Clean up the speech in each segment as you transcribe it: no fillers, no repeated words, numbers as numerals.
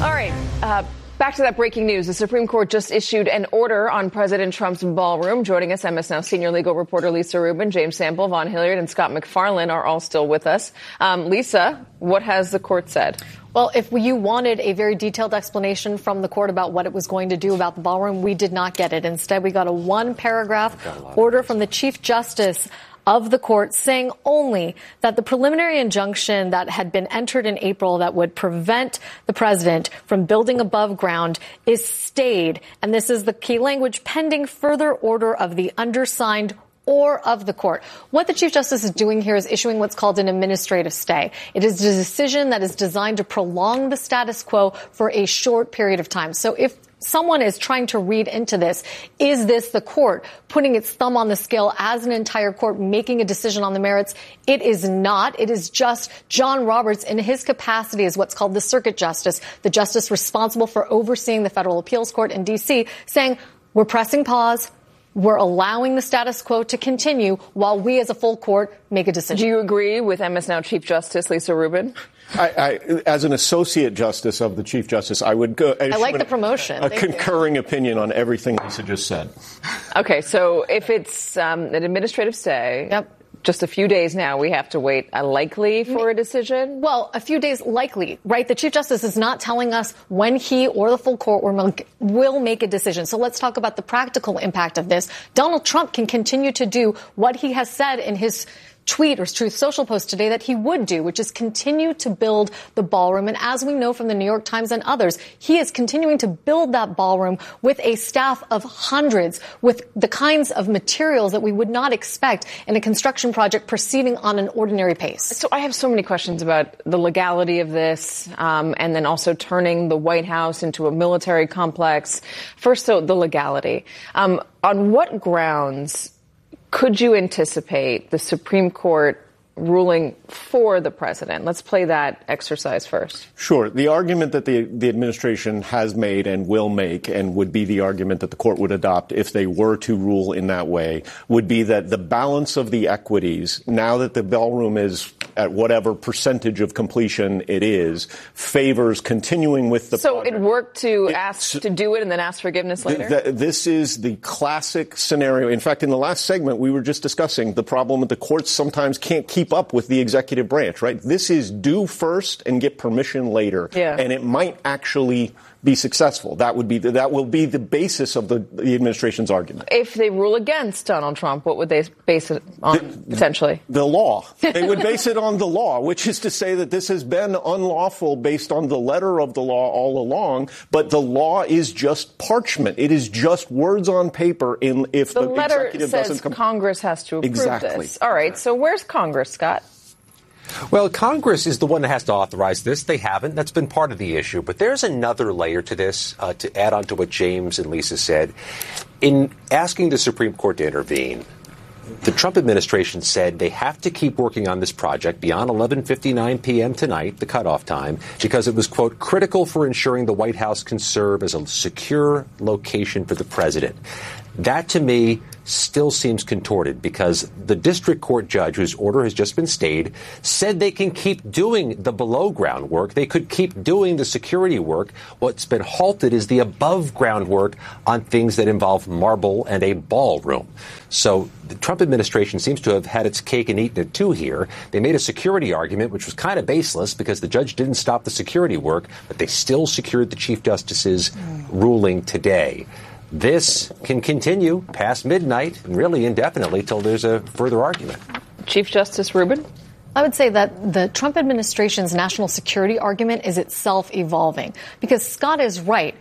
All right. Back to that breaking news. The Supreme Court just issued an order on President Trump's ballroom. Joining us, MS Now senior legal reporter Lisa Rubin, James Sample, Vaughn Hilliard, and Scott MacFarlane are all still with us. Lisa, what has the court said? Well, if you wanted a very detailed explanation from the court about what it was going to do about the ballroom, we did not get it. Instead, we got a one-paragraph order from the Chief Justice of the court saying only that the preliminary injunction that had been entered in April that would prevent the president from building above ground is stayed. And this is the key language, pending further order of the undersigned or of the court. What the Chief Justice is doing here is issuing what's called an administrative stay. It is a decision that is designed to prolong the status quo for a short period of time. So if someone is trying to read into this, is this the court putting its thumb on the scale as an entire court making a decision on the merits? It is not. It is just John Roberts in his capacity as what's called the circuit justice, the justice responsible for overseeing the federal appeals court in D.C., saying we're pressing pause. We're allowing the status quo to continue while we as a full court make a decision. Do you agree with MS Now Chief Justice Lisa Rubin? I, as an associate justice of the Chief Justice, I would go. I like the promotion. A concurring opinion on everything Lisa just said. Okay, so if it's an administrative stay, just a few days now, we have to wait likely for a decision? Well, a few days likely, right? The Chief Justice is not telling us when he or the full court will make a decision. So let's talk about the practical impact of this. Donald Trump can continue to do what he has said in his tweet or Truth Social post today that he would do, which is continue to build the ballroom. And as we know from the New York Times and others, he is continuing to build that ballroom with a staff of hundreds, with the kinds of materials that we would not expect in a construction project proceeding on an ordinary pace. So I have so many questions about the legality of this, and then also turning the White House into a military complex. First, so the legality. On what grounds could you anticipate the Supreme Court ruling for the president? Let's play that exercise first. Sure. The argument that the administration has made and will make, and would be the argument that the court would adopt if they were to rule in that way, would be that the balance of the equities, now that the ballroom is at whatever percentage of completion it is, favors continuing with the project. So it worked to ask to do it and then ask forgiveness later? This is the classic scenario. In fact, in the last segment, we were just discussing the problem that the courts sometimes can't keep up with the executive branch, right? This is do first and get permission later. Yeah. And it might actually be successful. That will be the basis of the administration's argument. If they rule against Donald Trump, what would they base it on, potentially? The law. They would base it on the law, which is to say that this has been unlawful based on the letter of the law all along, but the law is just parchment. It is just words on paper if the letter executive says doesn't come. Congress has to approve Exactly. this. All right, so where's Congress, Scott? Well, Congress is the one that has to authorize this. They haven't. That's been part of the issue. But there's another layer to this, to add on to what James and Lisa said. In asking the Supreme Court to intervene, the Trump administration said they have to keep working on this project beyond 11:59 p.m. tonight, the cutoff time, because it was, quote, critical for ensuring the White House can serve as a secure location for the president. That, to me, still seems contorted because the district court judge, whose order has just been stayed, said they can keep doing the below ground work. They could keep doing the security work. What's been halted is the above ground work on things that involve marble and a ballroom. So the Trump administration seems to have had its cake and eaten it too here. They made a security argument, which was kind of baseless because the judge didn't stop the security work, but they still secured the Chief Justice's ruling today. This can continue past midnight and really indefinitely till there's a further argument. Chief Justice Rubin? I would say that the Trump administration's national security argument is itself evolving because Scott is right.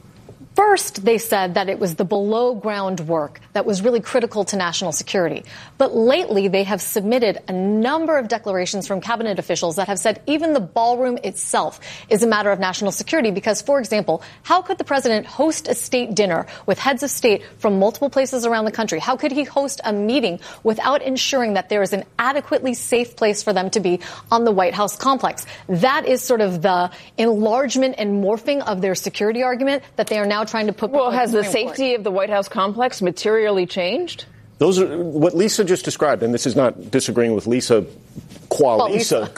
First, they said that it was the below ground work that was really critical to national security. But lately, they have submitted a number of declarations from cabinet officials that have said even the ballroom itself is a matter of national security. Because, for example, how could the president host a state dinner with heads of state from multiple places around the country? How could he host a meeting without ensuring that there is an adequately safe place for them to be on the White House complex? That is sort of the enlargement and morphing of their security argument that they are now trying to put. Well, has the safety of the White House complex materially changed? Those are what Lisa just described, and this is not disagreeing with Lisa Qualisa.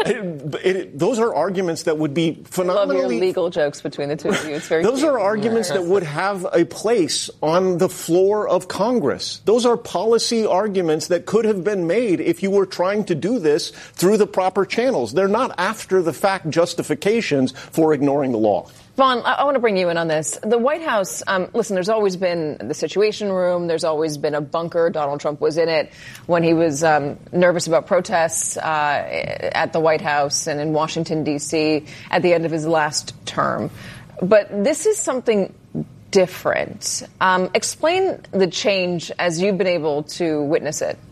Those are arguments that would be phenomenally... I love your legal jokes between the two of you. It's very Those cute. are arguments that would have a place on the floor of Congress. Those are policy arguments that could have been made if you were trying to do this through the proper channels. They're not after-the-fact justifications for ignoring the law. Vaughn, I want to bring you in on this. The White House, listen, there's always been the Situation Room. There's always been a bunker. Donald Trump was in it when he was nervous about protests at the White House and in Washington, D.C. at the end of his last term. But this is something different. Explain the change as you've been able to witness it.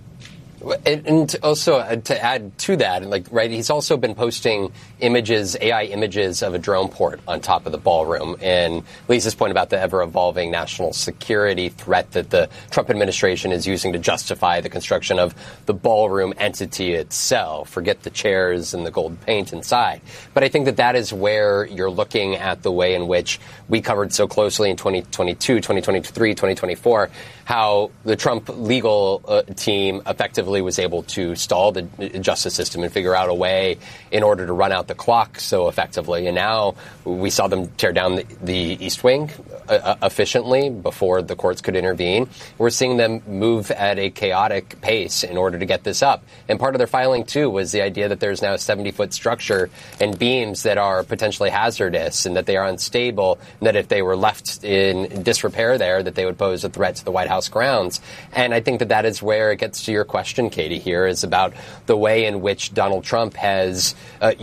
And also to add to that, right, he's also been posting images, AI images of a drone port on top of the ballroom. And Lisa's point about the ever-evolving national security threat that the Trump administration is using to justify the construction of the ballroom entity itself. Forget the chairs and the gold paint inside. But I think that is where you're looking at the way in which we covered so closely in 2022, 2023, 2024, how the Trump legal team effectively was able to stall the justice system and figure out a way in order to run out the clock so effectively. And now we saw them tear down the East Wing efficiently before the courts could intervene. We're seeing them move at a chaotic pace in order to get this up. And part of their filing, too, was the idea that there's now a 70-foot structure and beams that are potentially hazardous and that they are unstable, and that if they were left in disrepair there, that they would pose a threat to the White House grounds. And I think that is where it gets to your question, Katie, here, is about the way in which Donald Trump has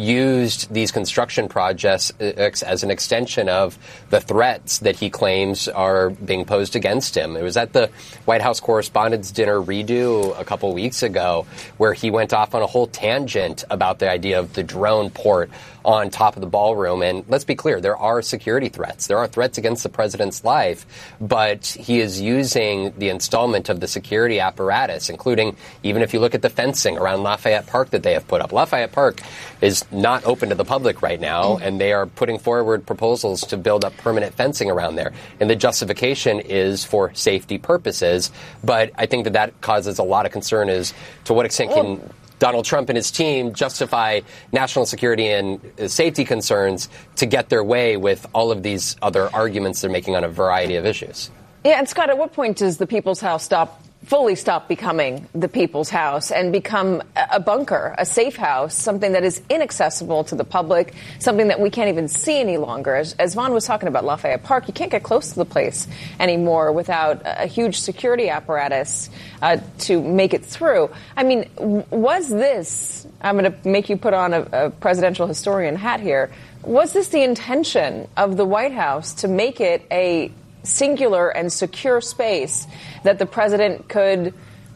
used these construction projects as an extension of the threats that he claims are being posed against him. It was at the White House Correspondents' Dinner redo a couple weeks ago where he went off on a whole tangent about the idea of the drone port on top of the ballroom. And let's be clear, there are security threats. There are threats against the president's life, but he is using the installment of the security apparatus, including, even if you look at the fencing around Lafayette Park that they have put up. Lafayette Park is not open to the public right now, and they are putting forward proposals to build up permanent fencing around there. And the justification is for safety purposes, but I think that causes a lot of concern as to what extent can Donald Trump and his team justify national security and safety concerns to get their way with all of these other arguments they're making on a variety of issues. Yeah, and Scott, at what point does the People's House fully stop becoming the People's House and become a bunker, a safe house, something that is inaccessible to the public, something that we can't even see any longer? As Vaughn was talking about Lafayette Park, you can't get close to the place anymore without a huge security apparatus to make it through. I mean, was this, I'm going to make you put on a presidential historian hat here, was this the intention of the White House to make it a singular and secure space that the president could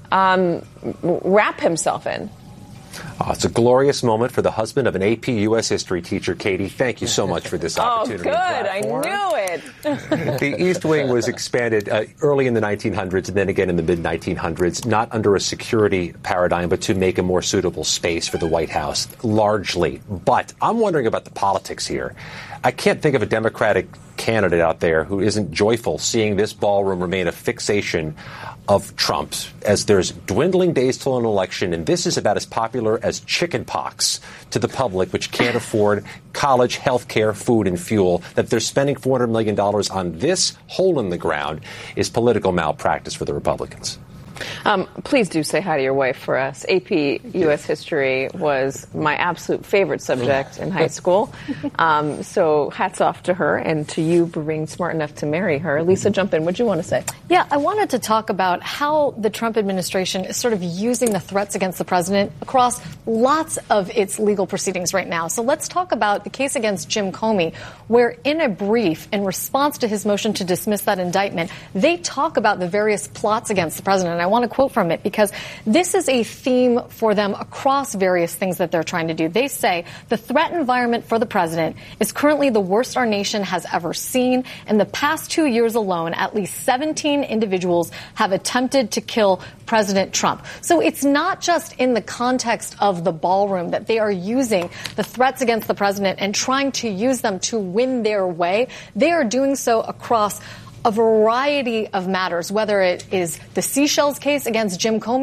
wrap himself in? Oh, it's a glorious moment for the husband of an AP U.S. history teacher. Katie, thank you so much for this opportunity. Oh, good. I knew it. The East Wing was expanded early in the 1900s and then again in the mid-1900s, not under a security paradigm, but to make a more suitable space for the White House, largely. But I'm wondering about the politics here. I can't think of a Democratic candidate out there who isn't joyful seeing this ballroom remain a fixation of Trump's, as there's dwindling days till an election, and this is about as popular as chicken pox to the public, which can't afford college, health care, food, and fuel. That they're spending $400 million on this hole in the ground is political malpractice for the Republicans. Please do say hi to your wife for us. AP U.S. history was my absolute favorite subject in high school. So hats off to her and to you for being smart enough to marry her. Lisa, jump in. What do you want to say? Yeah, I wanted to talk about how the Trump administration is sort of using the threats against the president across lots of its legal proceedings right now. So let's talk about the case against Jim Comey, where in a brief, in response to his motion to dismiss that indictment, they talk about the various plots against the president. And I want to quote from it because this is a theme for them across various things that they're trying to do. They say the threat environment for the president is currently the worst our nation has ever seen. In the past 2 years alone, at least 17 individuals have attempted to kill President Trump. So it's not just in the context of the ballroom that they are using the threats against the president and trying to use them to win their way. They are doing so across a variety of matters, whether it is the Seychelles case against Jim Comey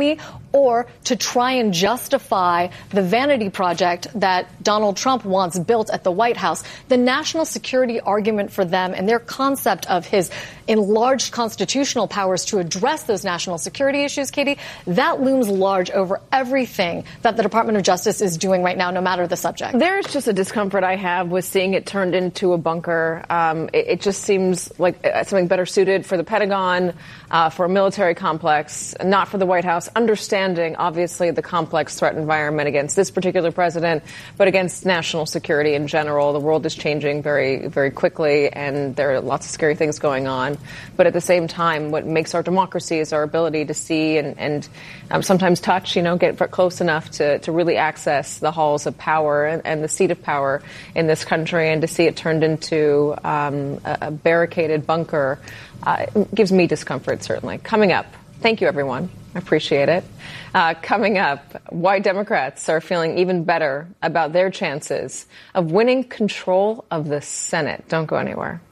or to try and justify the vanity project that Donald Trump wants built at the White House. The national security argument for them and their concept of his enlarged constitutional powers to address those national security issues, Katie, that looms large over everything that the Department of Justice is doing right now, no matter the subject. There's just a discomfort I have with seeing it turned into a bunker. It just seems like something better suited for the Pentagon, for a military complex, not for the White House, understanding, obviously, the complex threat environment against this particular president, but against national security in general. The world is changing very, very quickly, and there are lots of scary things going on. But at the same time, what makes our democracy is our ability to see and sometimes touch, get close enough to really access the halls of power and the seat of power in this country, and to see it turned into a barricaded bunker gives me discomfort, certainly. Coming up, thank you, everyone. I appreciate it. Coming up, why Democrats are feeling even better about their chances of winning control of the Senate. Don't go anywhere.